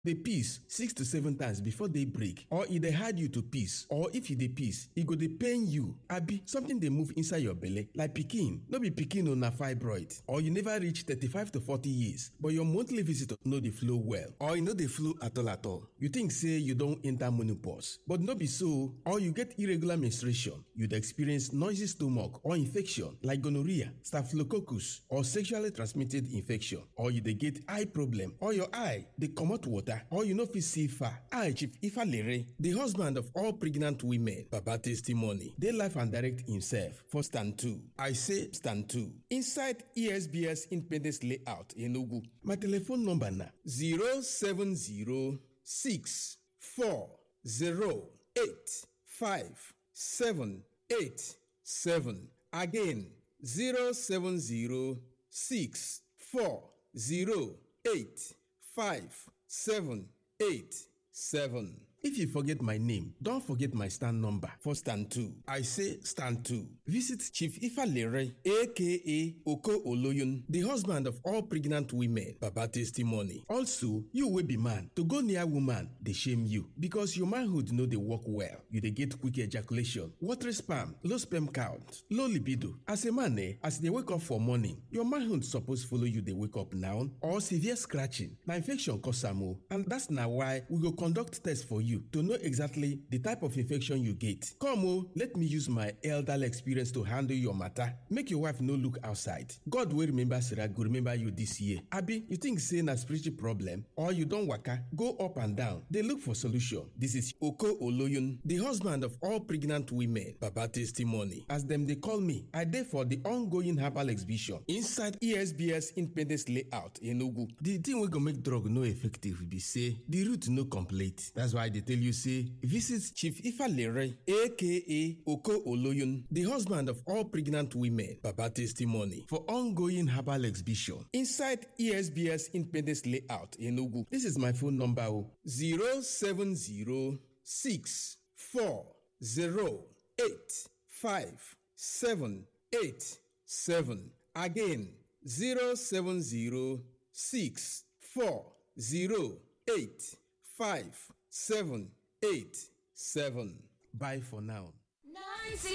dey piss 6 to 7 times before day break, or e dey hard you to piss, or if you dey piss e go dey pain you, abi something dey move inside your belle like pikin, no be pikin o, na fibroid, or you never reach 35 to 40 years but your monthly visitor no dey flow well, or e no dey flow at all. You think say you don enter menopause but no be so, or you get irregular menstruation, you dey experience noisy stomach or infection like gonorrhea, staphylococcus or sexually transmitted infection, or you dey get eye problem, or your eye dey comot water, or you no fit see far. I, Chief Ifalere, the husband of all pregnant women, Baba Testimony, dey live and direct himself for stand 2. I say stand 2 inside ESBS Independence Layout Enugu. My telephone number na 07064085787. Again, 07064085787. If you forget my name, don't forget my stand number for stand 2. I say stand 2. Visit Chief Ifalere, aka Oko Oloyun, the husband of all pregnant women, Baba Testimony. Also, you will be man. To go near woman, they shame you because your manhood know they work well. You they get quick ejaculation, watery sperm, low sperm count, low libido. As a man, as they wake up for morning, your manhood supposed follow you they wake up now, or severe scratching. Now infection cause am, and that's now why we go conduct test for you to know exactly the type of infection you get. Come let me use my elderly experience to handle your matter. Make your wife no look outside. God will remember Sarah, go remember you this year. Abi, you think say na spiritual problem, or you don't waka, go up and down. They look for solution. This is Oko Oloyun, the husband of all pregnant women, Baba Testimony. As them they call me, I dey for the ongoing herbal exhibition inside ESBS Independence Layout Enugu. The thing we go make drug no effective be say the root no complete. That's why they tell you say visit Chief Ifalere, aka Oko Oloyun, the husband of all pregnant women, Baba Testimony, for ongoing herbal exhibition inside ESBS Independence Layout Enugu. This is my phone number 07064085787. Again, 07064085787. Bye for now.